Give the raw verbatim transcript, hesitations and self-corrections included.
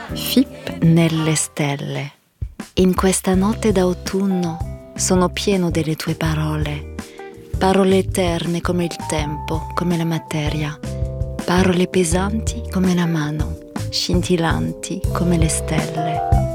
Fip nelle stelle. In questa notte d'autunno sono pieno delle tue parole, parole eterne come il tempo, come la materia, parole pesanti come la mano, scintillanti come le stelle.